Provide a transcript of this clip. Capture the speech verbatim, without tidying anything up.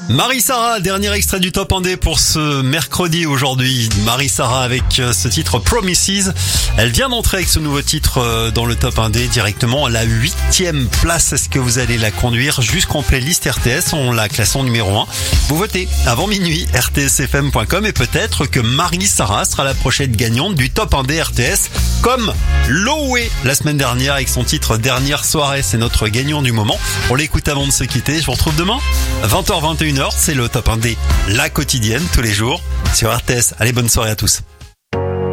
Marie-Sara, dernier extrait du Top Indé pour ce mercredi aujourd'hui. Marie-Sara avec ce titre Promises. Elle vient d'entrer avec ce nouveau titre dans le Top Indé directement à la huitième place. Est-ce que vous allez la conduire jusqu'en playlist R T S? On la classe en numéro un. Vous votez avant minuit, r t s f m point com, et peut-être que Marie-Sara sera la prochaine gagnante du Top Indé R T S, comme Loé la semaine dernière avec son titre Dernière soirée. C'est notre gagnant du moment. On l'écoute avant de se quitter. Je vous retrouve demain vingt heures vingt et une heures. C'est le Top Indé, la quotidienne tous les jours sur R T S. Allez, bonne soirée à tous.